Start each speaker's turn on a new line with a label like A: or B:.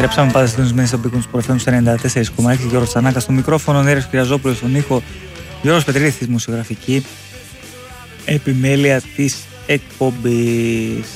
A: Επιστρέψαμε πάντα συντονισμένοι στο Big Wings Pro FM στο 94,6. Γιώργος Τσανάκας στο μικρόφωνο, Νέρος Κυριαζόπουλος στον ήχο, Γιώργος Πετρίδης στη μουσιογραφική επιμέλεια της εκπομπής.